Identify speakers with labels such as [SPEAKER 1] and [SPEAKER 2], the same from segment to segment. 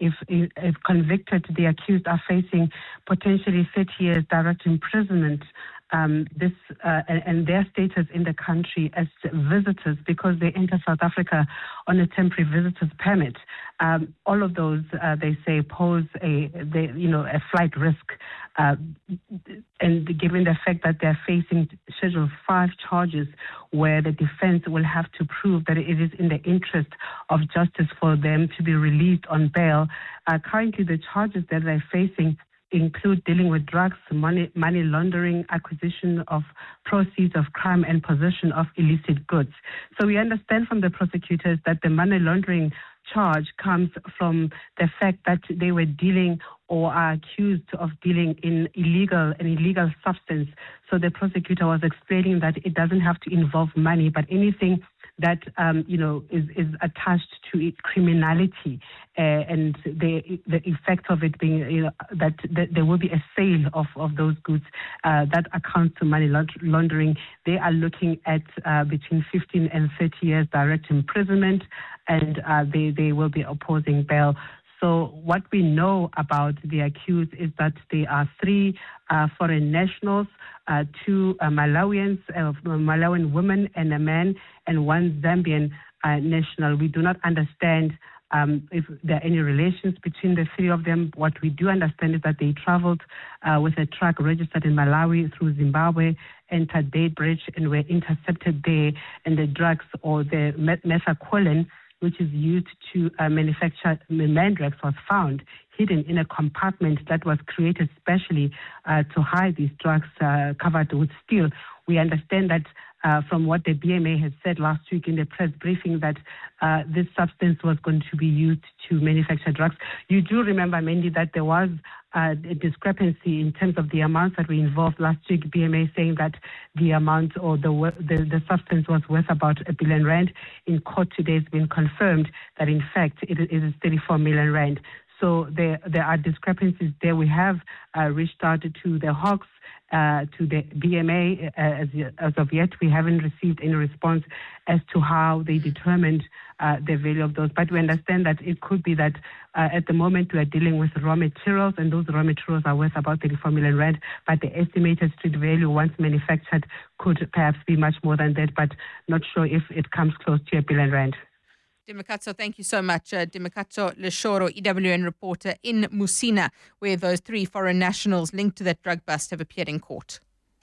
[SPEAKER 1] if convicted, the accused are facing potentially 30 years direct imprisonment. And their status in the country as visitors, because they enter South Africa on a temporary visitor's permit. All of those, they say, pose a flight risk. And given the fact that they're facing Schedule 5 charges, where the defense will have to prove that it is in the interest of justice for them to be released on bail. Currently, the charges that they're facing include dealing with drugs, money laundering, acquisition of proceeds of crime, and possession of illicit goods. So we understand from the prosecutors that the money laundering charge comes from the fact that they were dealing or are accused of dealing in an illegal substance. So the prosecutor was explaining that it doesn't have to involve money, but anything that is attached to criminality, and the effect of it being that there will be a sale of those goods that accounts to money laundering. They are looking at between 15 and 30 years direct imprisonment, and they will be opposing bail. So what we know about the accused is that they are 3 foreign nationals, 2 Malawians, Malawian women and a man, and 1 Zambian national. We do not understand if there are any relations between the 3 of them. What we do understand is that they traveled with a truck registered in Malawi through Zimbabwe, entered Daybridge, and were intercepted there, and the drugs, or the methaqualone, which is used to manufacture Mandrax, was found hidden in a compartment that was created specially to hide these drugs covered with steel. We understand that from what the BMA has said last week in the press briefing, that this substance was going to be used to manufacture drugs. You do remember, Mandy, that there was a discrepancy in terms of the amounts that were involved last week. BMA saying that the amount or the substance was worth about R1 billion. In court today, it's been confirmed that in fact it is 34 million rand. So there are discrepancies there. We have reached out to the Hawks, to the BMA. As of yet, we haven't received any response as to how they determined the value of those. But we understand that it could be that at the moment we are dealing with raw materials, and those raw materials are worth about 34 million rand. But the estimated street value, once manufactured, could perhaps be much more than that. But not sure if it comes close to R1 billion.
[SPEAKER 2] Dimakatso, thank you so much. Dimakatso Leshoro, EWN reporter in Musina, where those 3 foreign nationals linked to that drug bust have appeared in court.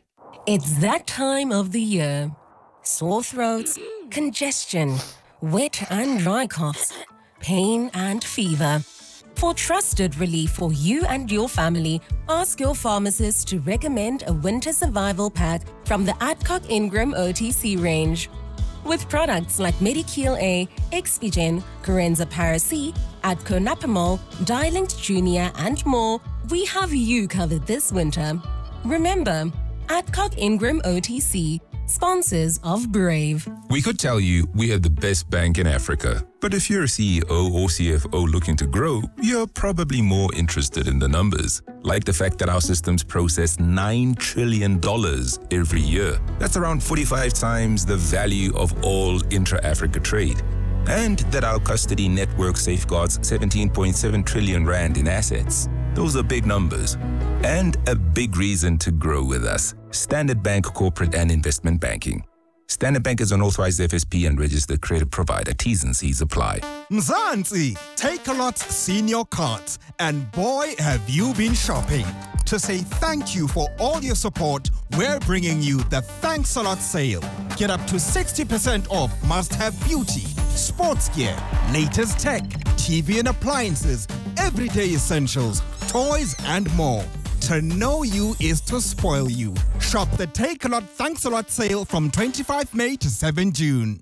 [SPEAKER 3] It's that time of the year. Sore throats, congestion, wet and dry coughs, pain and fever. For trusted relief for you and your family, ask your pharmacist to recommend a winter survival pack from the Adcock Ingram OTC range. With products like Medikil A, Expigen, Corenza Para-C, Adconapamol, Dilinct Junior, and more, we have you covered this winter. Remember, Adcock Ingram OTC, sponsors of Brave.
[SPEAKER 4] We could tell you we had the best bank in Africa. But if you're a CEO or CFO looking to grow, you're probably more interested in the numbers. Like the fact that our systems process $9 trillion every year. That's around 45 times the value of all intra-Africa trade. And that our custody network safeguards 17.7 trillion rand in assets. Those are big numbers. And a big reason to grow with us. Standard Bank Corporate and Investment Banking. Standard Bank is an authorized FSP and registered credit provider. T's and C's apply.
[SPEAKER 5] Mzansi, Takealot's senior cards, and boy, have you been shopping. To say thank you for all your support, we're bringing you the Thanks a Lot sale. Get up to 60% off must-have beauty, sports gear, latest tech, TV and appliances, everyday essentials, toys, and more. To know you is to spoil you. Shop the Take a Lot Thanks a Lot sale from 25 May to 7 June.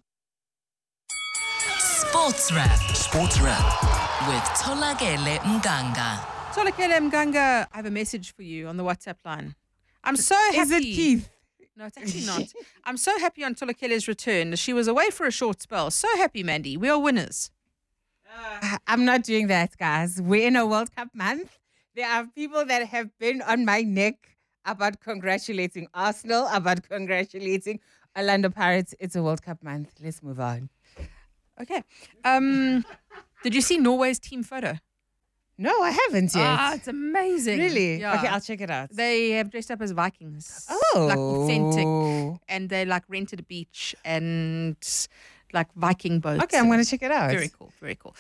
[SPEAKER 6] Sports Wrap. Sports Wrap. With Tolakele Mganga.
[SPEAKER 2] Tolakele Mganga, I have a message for you on the WhatsApp line. I'm so happy.
[SPEAKER 7] Is it Keith?
[SPEAKER 2] No, it's actually not. I'm so happy on Tolakele's return. She was away for a short spell. So happy, Mandy. We are winners.
[SPEAKER 7] I'm not doing that, guys. We're in a World Cup month. There are people that have been on my neck about congratulating Arsenal, about congratulating Orlando Pirates. It's a World Cup month. Let's move on.
[SPEAKER 2] Okay. Did you see Norway's team photo?
[SPEAKER 7] No, I haven't yet.
[SPEAKER 2] Ah, it's amazing.
[SPEAKER 7] Really?
[SPEAKER 2] Yeah.
[SPEAKER 7] Okay, I'll check it out.
[SPEAKER 2] They have dressed up as Vikings.
[SPEAKER 7] Oh.
[SPEAKER 2] Like authentic. And they like rented a beach and like Viking boats.
[SPEAKER 7] Okay, I'm going to check it out.
[SPEAKER 2] Very cool, very cool.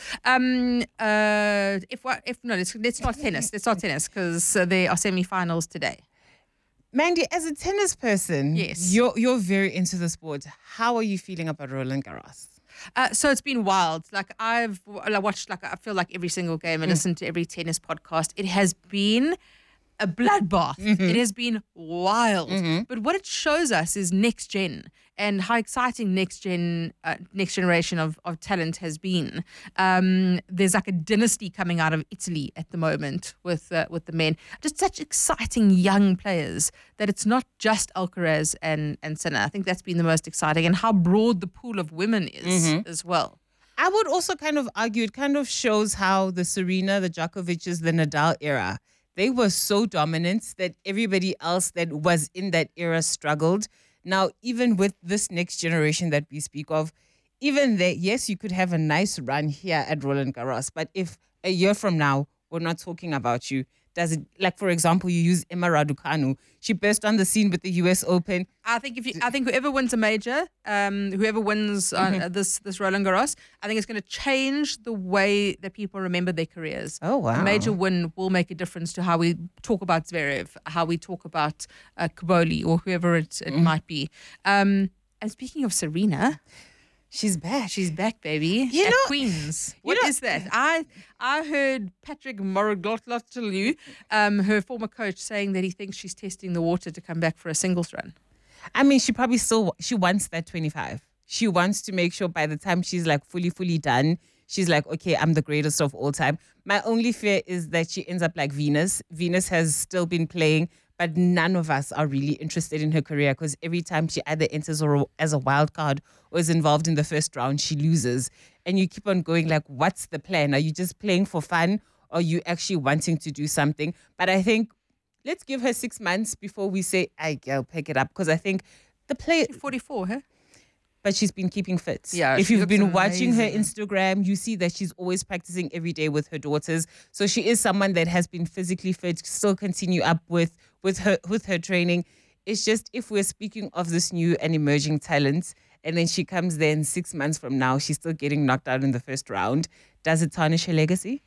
[SPEAKER 2] Let's start tennis. Let's start tennis because there are semi-finals today.
[SPEAKER 7] Mandy, as a tennis person,
[SPEAKER 2] yes,
[SPEAKER 7] you're very into the sport. How are you feeling about Roland Garros?
[SPEAKER 2] So it's been wild. Like I've watched, I feel like every single game and listened to every tennis podcast. It has been a bloodbath. It has been wild. But what it shows us is next gen and how exciting next generation of talent has been. There's like a dynasty coming out of Italy at the moment with the men. Just such exciting young players that it's not just Alcaraz and Sinner. I think that's been the most exciting, and how broad the pool of women is as well.
[SPEAKER 7] I would also kind of argue it kind of shows how the Serena, the Djokovic's, the Nadal era, they were so dominant that everybody else that was in that era struggled. Now, even with this next generation that we speak of, even there, yes, you could have a nice run here at Roland Garros, but if a year from now we're not talking about you, does it, like, for example, you use Emma Raducanu. She burst on the scene with the US Open.
[SPEAKER 2] I think whoever wins a major, whoever wins this Roland Garros, I think it's going to change the way that people remember their careers.
[SPEAKER 7] Oh, wow.
[SPEAKER 2] A major win will make a difference to how we talk about Zverev, how we talk about Kaboli or whoever it might be. And speaking of Serena,
[SPEAKER 7] she's back.
[SPEAKER 2] She's back, baby.
[SPEAKER 7] You
[SPEAKER 2] at
[SPEAKER 7] know,
[SPEAKER 2] Queens. What is that? I heard Patrick Mouratoglou, her former coach, saying that he thinks she's testing the water to come back for a singles run.
[SPEAKER 7] I mean, she probably she wants that 25. She wants to make sure by the time she's like fully done, she's like, okay, I'm the greatest of all time. My only fear is that she ends up like Venus. Venus has still been playing, but none of us are really interested in her career because every time she either enters or as a wild card or is involved in the first round, she loses. And you keep on going like, what's the plan? Are you just playing for fun or are you actually wanting to do something? But I think let's give her 6 months before we say, I'll pick it up, because I think the play...
[SPEAKER 2] 44, huh?
[SPEAKER 7] But she's been keeping fit.
[SPEAKER 2] Yeah,
[SPEAKER 7] if you've been watching her Instagram, you see that she's always practicing every day with her daughters. So she is someone that has been physically fit, still continue up with her training. It's just, if we're speaking of this new and emerging talent, and then she comes there in 6 months from now, she's still getting knocked out in the first round, does it tarnish her legacy?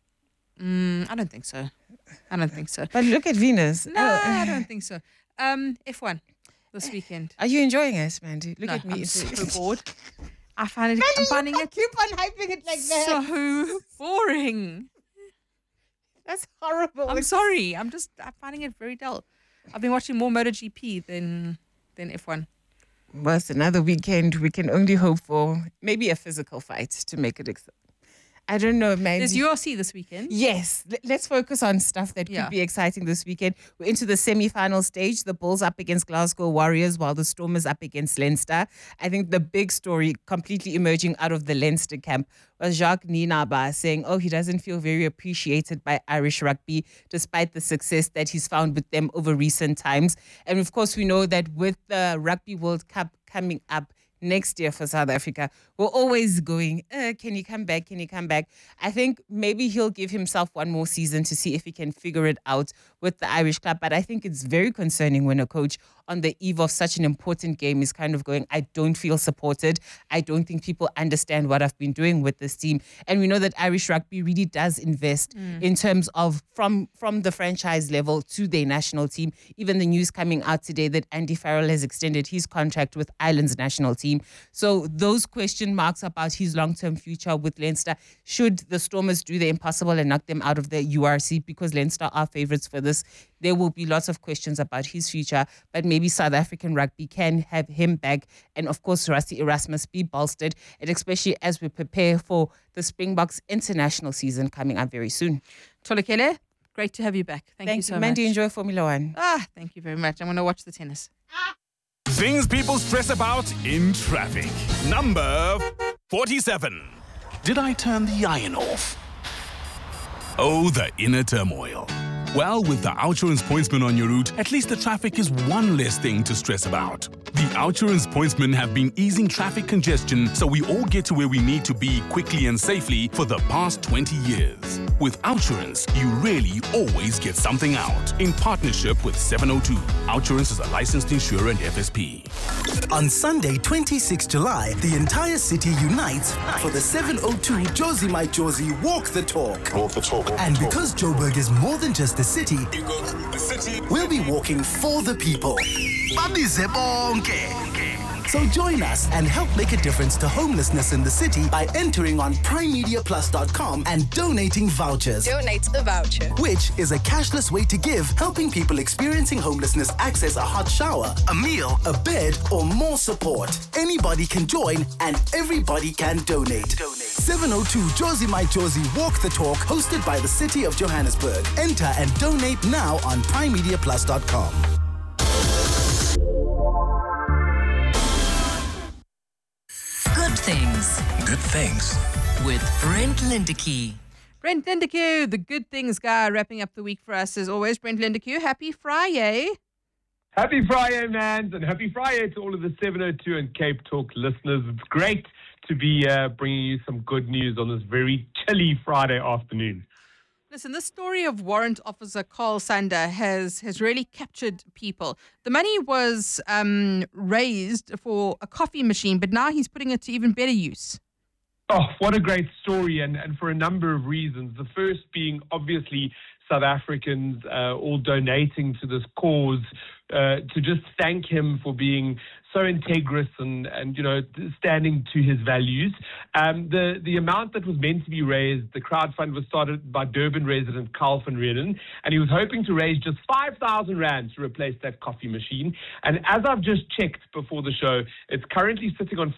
[SPEAKER 2] I don't think so.
[SPEAKER 7] But look at Venus.
[SPEAKER 2] No, I don't think so. F1 this weekend.
[SPEAKER 7] Are you enjoying it, Mandy? Look at me.
[SPEAKER 2] I'm so bored. I'm finding it
[SPEAKER 7] keep on hyping it like that.
[SPEAKER 2] So boring.
[SPEAKER 7] That's horrible.
[SPEAKER 2] I'm sorry. I'm finding it very dull. I've been watching more MotoGP than F1.
[SPEAKER 7] Well, it's another weekend. We can only hope for maybe a physical fight to make it I don't know, man.
[SPEAKER 2] There's URC this weekend.
[SPEAKER 7] Yes. Let's focus on stuff that could be exciting this weekend. We're into the semi-final stage. The Bulls up against Glasgow Warriors while the Stormers up against Leinster. I think the big story completely emerging out of the Leinster camp was Jacques Nienaber saying, he doesn't feel very appreciated by Irish rugby despite the success that he's found with them over recent times. And of course, we know that with the Rugby World Cup coming up next year for South Africa, we're always going, can he come back? Can he come back? I think maybe he'll give himself one more season to see if he can figure it out with the Irish club. But I think it's very concerning when a coach on the eve of such an important game is kind of going, I don't feel supported. I don't think people understand what I've been doing with this team. And we know that Irish rugby really does invest in terms of from the franchise level to their national team. Even the news coming out today that Andy Farrell has extended his contract with Ireland's national team. So those question marks about his long-term future with Leinster, should the Stormers do the impossible and knock them out of the URC, because Leinster are favourites for this, there will be lots of questions about his future, but maybe South African rugby can have him back, and of course Rassie Erasmus be bolstered, and especially as we prepare for the Springboks international season coming up very soon.
[SPEAKER 2] Tolekele, great to have you back. Thank you so much.
[SPEAKER 7] Mandy, enjoy Formula One.
[SPEAKER 2] Thank you very much. I'm going to watch the tennis.
[SPEAKER 8] Things people stress about in traffic. Number 47. Did I turn the iron off? Oh, the inner turmoil. Well, with the OUTsurance Pointsman on your route, at least the traffic is one less thing to stress about. The Outsurance pointsmen have been easing traffic congestion so we all get to where we need to be quickly and safely for the past 20 years. With Outsurance, you really always get something out. In partnership with 702. Outsurance is a licensed insurer and FSP.
[SPEAKER 9] On Sunday, 26 July, the entire city unites for the 702 Josie My Josie Walk the Talk.
[SPEAKER 10] Walk the talk.
[SPEAKER 9] And because Joburg is more than just a city, we'll be walking for the people. So join us and help make a difference to homelessness in the city by entering on primemediaplus.com and donating vouchers.
[SPEAKER 11] Donate the voucher.
[SPEAKER 9] Which is a cashless way to give, helping people experiencing homelessness access a hot shower, a meal, a bed, or more support. Anybody can join and everybody can donate. 702 Josie My Josie Walk the Talk, hosted by the City of Johannesburg. Enter and donate now on primemediaplus.com.
[SPEAKER 6] Good things.
[SPEAKER 10] Good things.
[SPEAKER 6] With Brent Lindeque.
[SPEAKER 2] Brent Lindeque, the good things guy, wrapping up the week for us as always. Brent Lindeque, happy Friday.
[SPEAKER 12] Happy Friday, man, and happy Friday to all of the 702 and Cape Talk listeners. It's great to be bringing you some good news on this very chilly Friday afternoon.
[SPEAKER 2] Listen, this story of Warrant Officer Carl Sander has really captured people. The money was raised for a coffee machine, but now he's putting it to even better use.
[SPEAKER 12] Oh, what a great story, and for a number of reasons. The first being, obviously, South Africans all donating to this cause to just thank him for being so integrous and standing to his values. The amount that was meant to be raised, the crowdfund was started by Durban resident Carl van Renen, and he was hoping to raise just 5,000 rand to replace that coffee machine. And as I've just checked before the show, it's currently sitting on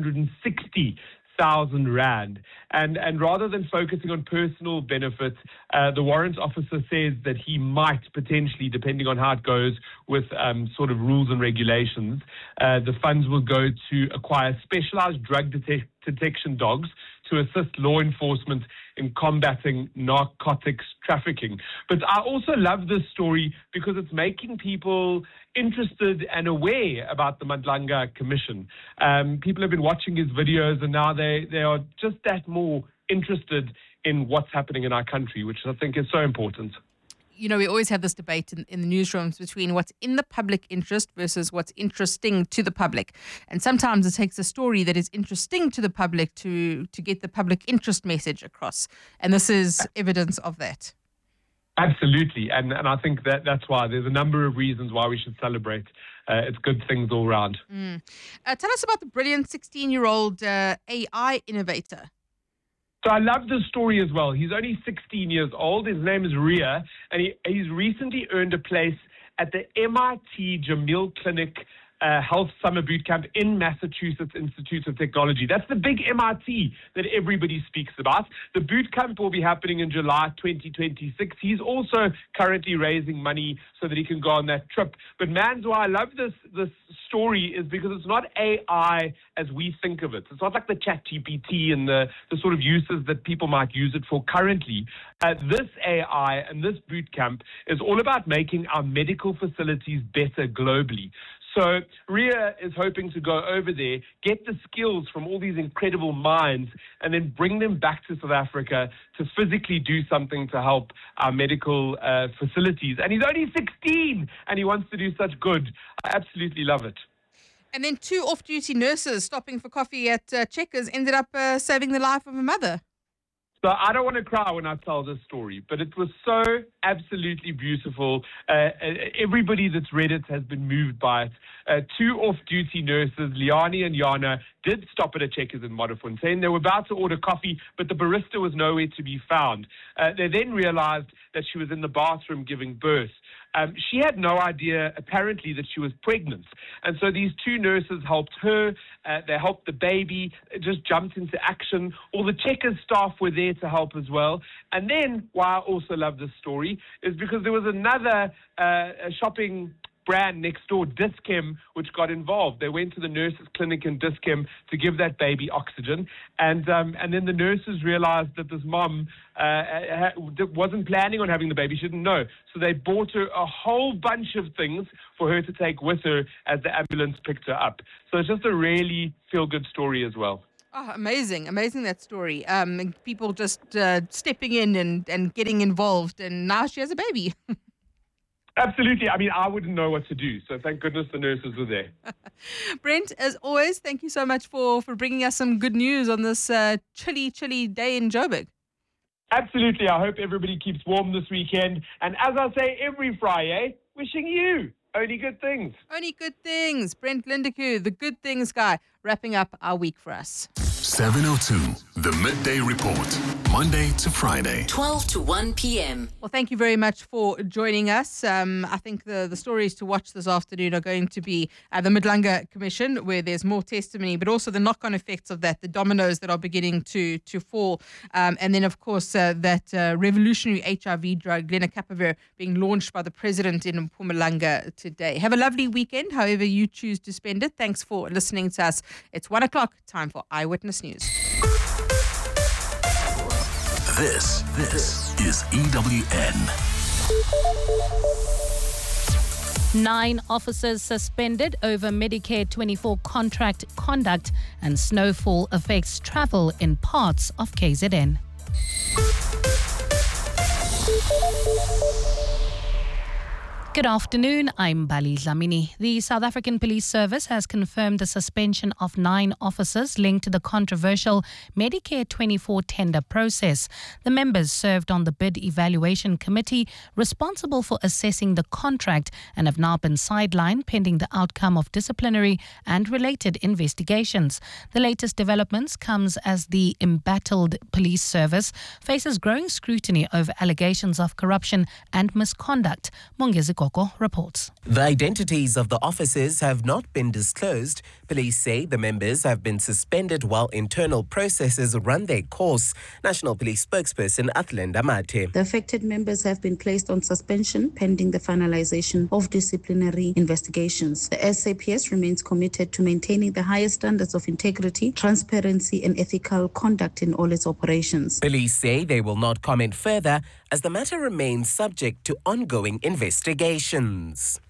[SPEAKER 12] 560,000 rand. And rather than focusing on personal benefits, the warrant officer says that he might potentially, depending on how it goes with sort of rules and regulations, the funds will go to acquire specialized drug detection dogs to assist law enforcement in combating narcotics trafficking. But I also love this story because it's making people interested and aware about the Madlanga Commission. People have been watching his videos, and now they are just that more interested in what's happening in our country, which I think is so important.
[SPEAKER 2] You know, we always have this debate in the newsrooms between what's in the public interest versus what's interesting to the public. And sometimes it takes a story that is interesting to the public to get the public interest message across. And this is evidence of that.
[SPEAKER 12] Absolutely. And I think that's why there's a number of reasons why we should celebrate. It's good things all around.
[SPEAKER 2] Tell us about the brilliant 16-year-old AI innovator.
[SPEAKER 12] So I love this story as well. He's only 16 years old. His name is Ria, and he's recently earned a place at the MIT Jamil Clinic Health Summer Boot Camp in Massachusetts Institute of Technology. That's the big MIT that everybody speaks about. The boot camp will be happening in July 2026. He's also currently raising money so that he can go on that trip. But man, why I love this story is because it's not AI as we think of it. It's not like the ChatGPT and the sort of uses that people might use it for currently. This AI and this boot camp is all about making our medical facilities better globally. So Ria is hoping to go over there, get the skills from all these incredible minds, and then bring them back to South Africa to physically do something to help our medical facilities. And he's only 16, and he wants to do such good. I absolutely love it.
[SPEAKER 2] And then 2 off-duty nurses stopping for coffee at Checkers ended up saving the life of a mother.
[SPEAKER 12] So I don't want to cry when I tell this story, but it was so absolutely beautiful. Everybody that's read it has been moved by it. 2 off-duty nurses, Liani and Yana, did stop at a Checkers in Modderfontein. They were about to order coffee, but the barista was nowhere to be found. They then realized that she was in the bathroom giving birth. She had no idea, apparently, that she was pregnant. And so these 2 nurses helped her. They helped the baby. It just jumped into action. All the Checkers staff were there to help as well. And then, why I also love this story, is because there was another shopping brand next door, Dis-Chem, which got involved. They went to the nurses' clinic in Dis-Chem to give that baby oxygen. And then the nurses realized that this mom wasn't planning on having the baby. She didn't know. So they bought her a whole bunch of things for her to take with her as the ambulance picked her up. So it's just a really feel-good story as well.
[SPEAKER 2] Oh, amazing that story. People just stepping in and getting involved, and now she has a baby.
[SPEAKER 12] Absolutely. I mean, I wouldn't know what to do. So thank goodness the nurses were there.
[SPEAKER 2] Brent, as always, thank you so much for bringing us some good news on this chilly day in Joburg.
[SPEAKER 12] Absolutely. I hope everybody keeps warm this weekend. And as I say every Friday, wishing you only good things.
[SPEAKER 2] Only good things. Brent Lindekoe, the good things guy, wrapping up our week for us.
[SPEAKER 8] 7:02, the Midday Report, Monday to Friday.
[SPEAKER 3] 12 to 1 p.m.
[SPEAKER 2] Well, thank you very much for joining us. I think the stories to watch this afternoon are going to be the Madlanga Commission, where there's more testimony, but also the knock-on effects of that, the dominoes that are beginning to fall. And then, of course, that revolutionary HIV drug, lenacapavir, being launched by the president in Mpumalanga today. Have a lovely weekend, however you choose to spend it. Thanks for listening to us. It's 1 o'clock, time for Eyewitness News.
[SPEAKER 8] This is EWN.
[SPEAKER 10] 9 officers suspended over Medicare 24 contract conduct, and snowfall affects travel in parts of KZN. Good afternoon, I'm Bali Dlamini. The South African Police Service has confirmed the suspension of 9 officers linked to the controversial Medicare 24 tender process. The members served on the bid evaluation committee responsible for assessing the contract and have now been sidelined pending the outcome of disciplinary and related investigations. The latest developments comes as the embattled police service faces growing scrutiny over allegations of corruption and misconduct. Mongezi reports.
[SPEAKER 11] The identities of the officers have not been disclosed. Police say the members have been suspended while internal processes run their course. National Police spokesperson Athlenda Mate.
[SPEAKER 13] The affected members have been placed on suspension pending the finalization of disciplinary investigations. The SAPS remains committed to maintaining the highest standards of integrity, transparency and ethical conduct in all its operations.
[SPEAKER 11] Police say they will not comment further as the matter remains subject to ongoing investigations.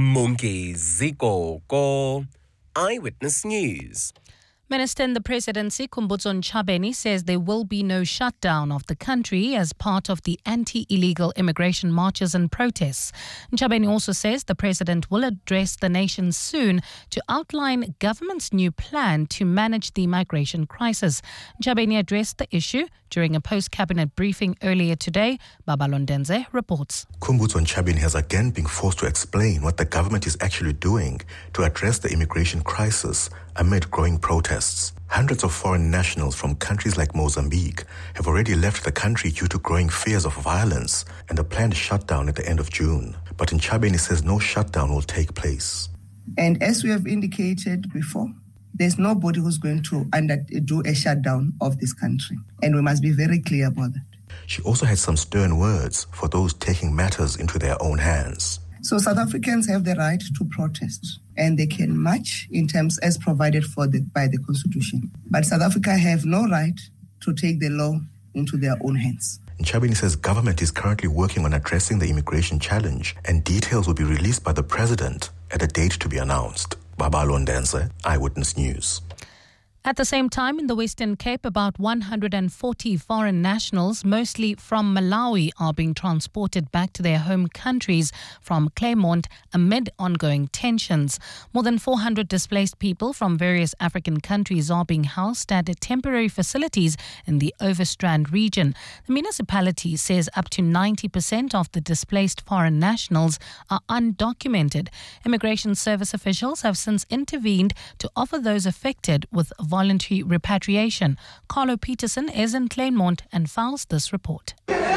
[SPEAKER 11] Mongezi Gogo, Eyewitness News.
[SPEAKER 10] Minister in the Presidency, Khumbudzo Ntshavheni, says there will be no shutdown of the country as part of the anti-illegal immigration marches and protests. Ntshavheni also says the President will address the nation soon to outline government's new plan to manage the migration crisis. Ntshavheni addressed the issue during a post-cabinet briefing earlier today. Babalondenze reports.
[SPEAKER 14] Khumbudzo Ntshavheni has again been forced to explain what the government is actually doing to address the immigration crisis amid growing protests. Hundreds of foreign nationals from countries like Mozambique have already left the country due to growing fears of violence and a planned shutdown at the end of June. But Ntshavheni says no shutdown will take place.
[SPEAKER 15] And as we have indicated before, there's nobody who's going to do a shutdown of this country. And we must be very clear about that.
[SPEAKER 14] She also had some stern words for those taking matters into their own hands.
[SPEAKER 15] So South Africans have the right to protest and they can march in terms as provided for by the Constitution. But South Africa have no right to take the law into their own hands.
[SPEAKER 14] Ntshavheni says government is currently working on addressing the immigration challenge and details will be released by the President at a date to be announced. Babalondense, Eyewitness News.
[SPEAKER 10] At the same time, in the Western Cape, about 140 foreign nationals, mostly from Malawi, are being transported back to their home countries from Claremont amid ongoing tensions. More than 400 displaced people from various African countries are being housed at temporary facilities in the Overstrand region. The municipality says up to 90% of the displaced foreign nationals are undocumented. Immigration service officials have since intervened to offer those affected with voluntary repatriation. Carlo Peterson is in Claremont and files this report.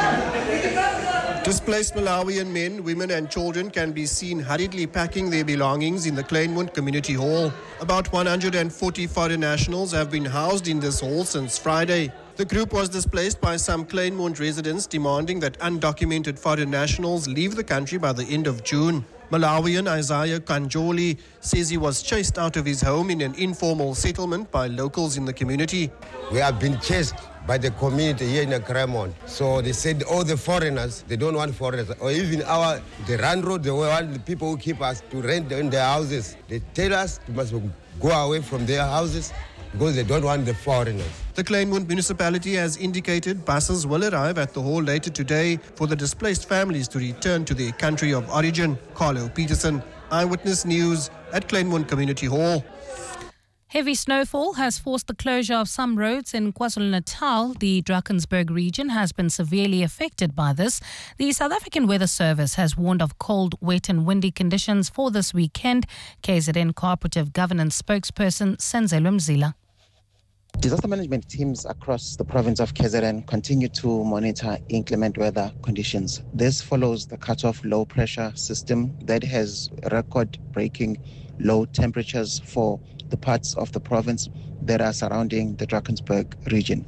[SPEAKER 16] Displaced Malawian men, women and children can be seen hurriedly packing their belongings in the Claremont Community Hall. About 140 foreign nationals have been housed in this hall since Friday. The group was displaced by some Claremont residents demanding that undocumented foreign nationals leave the country by the end of June. Malawian Isaiah Kanjoli says he was chased out of his home in an informal settlement by locals in the community.
[SPEAKER 17] We have been chased by the community here in Claremont. So they said all the foreigners, they don't want foreigners. Or even the landlord, they want the people who keep us to rent in their houses. They tell us we must go away from their houses because they don't want the foreigners.
[SPEAKER 16] The Kleinmond municipality has indicated buses will arrive at the hall later today for the displaced families to return to their country of origin. Carlo Peterson, Eyewitness News at Kleinmond Community Hall.
[SPEAKER 10] Heavy snowfall has forced the closure of some roads in KwaZulu-Natal. The Drakensberg region has been severely affected by this. The South African Weather Service has warned of cold, wet and windy conditions for this weekend. KZN Cooperative Governance spokesperson Senzelo Mzila.
[SPEAKER 18] Disaster management teams across the province of KZN continue to monitor inclement weather conditions. This follows the cut-off low pressure system that has record-breaking low temperatures for the parts of the province that are surrounding the Drakensberg region.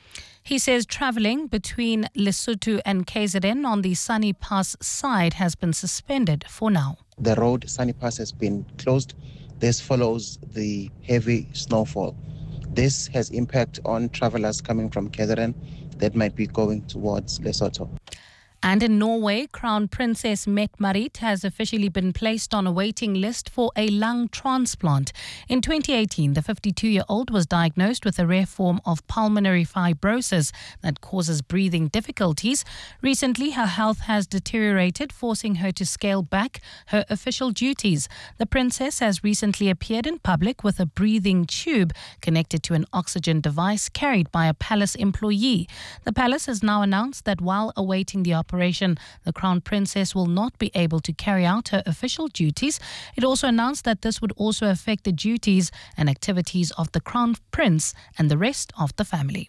[SPEAKER 10] He says travelling between Lesotho and KZN on the Sunny Pass side has been suspended for now.
[SPEAKER 18] The road Sunny Pass has been closed. This follows the heavy snowfall. This has impact on travellers coming from KZN that might be going towards Lesotho.
[SPEAKER 10] And in Norway, Crown Princess Mette-Marit has officially been placed on a waiting list for a lung transplant. In 2018, the 52-year-old was diagnosed with a rare form of pulmonary fibrosis that causes breathing difficulties. Recently, her health has deteriorated, forcing her to scale back her official duties. The princess has recently appeared in public with a breathing tube connected to an oxygen device carried by a palace employee. The palace has now announced that while awaiting the operation, the Crown Princess will not be able to carry out her official duties. It also announced that this would also affect the duties and activities of the Crown Prince and the rest of the family.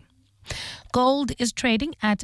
[SPEAKER 10] Gold is trading at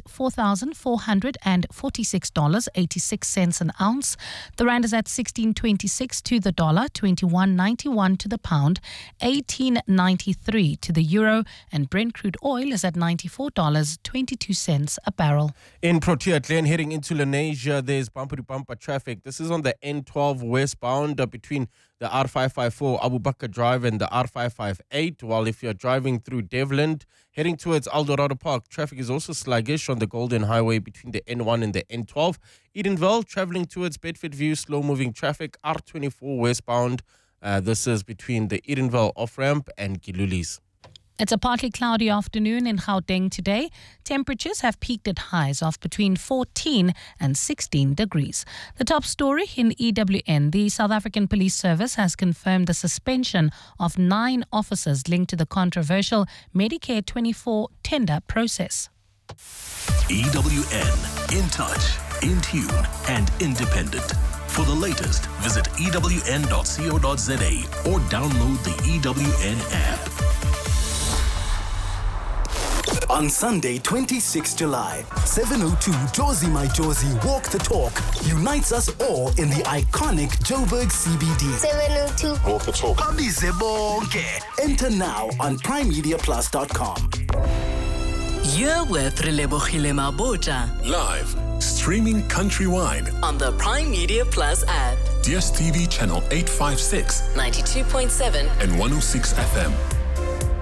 [SPEAKER 10] $4,446.86 an ounce. The rand is at 16.26 to the dollar, 21.91 to the pound, 18.93 to the euro, and Brent crude oil is at $94.22 a barrel.
[SPEAKER 19] In Protea Glen, heading into Lenasia, there's bumper-to-bumper traffic. This is on the N12 westbound between the R554 Abu Bakr Drive and the R558, while if you're driving through Devland, heading towards Eldorado Park, traffic is also sluggish on the Golden Highway between the N1 and the N12. Edenville, traveling towards Bedfordview, slow-moving traffic, R24 westbound. This is between the Edenville off-ramp and Gilulis.
[SPEAKER 10] It's a partly cloudy afternoon in Gauteng today. Temperatures have peaked at highs of between 14 and 16 degrees. The top story in EWN, the South African Police Service has confirmed the suspension of 9 officers linked to the controversial Medicare 24 tender process.
[SPEAKER 20] EWN, in touch, in tune and independent. For the latest, visit ewn.co.za or download the EWN app.
[SPEAKER 9] On Sunday, 26 July, 7:02 Jozi My Jozi Walk the Talk unites us all in the iconic Joburg CBD.
[SPEAKER 21] 7:02
[SPEAKER 9] Walk the Talk. Babize bonke. Enter now on primemediaplus.com.
[SPEAKER 6] You're with Relebohile Mabota.
[SPEAKER 20] Live, streaming countrywide
[SPEAKER 6] On the Prime Media Plus app.
[SPEAKER 20] DSTV channel 856
[SPEAKER 6] 92.7
[SPEAKER 20] and 106 FM.